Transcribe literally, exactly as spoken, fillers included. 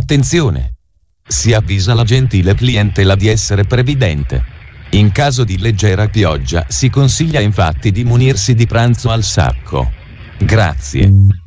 Attenzione! Si avvisa la gentile clientela di essere previdente. In caso di leggera pioggia si consiglia infatti di munirsi di pranzo al sacco. Grazie.